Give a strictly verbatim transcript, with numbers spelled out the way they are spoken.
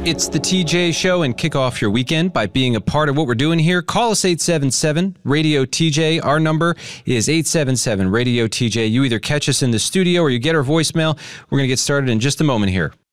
It's the T J Show, and kick off your weekend by being a part of what we're doing here. Call us eight seven seven, radio T J. Our number is eight seven seven, radio T J. You either catch us in the studio or you get our voicemail. We're going to get started in just a moment here.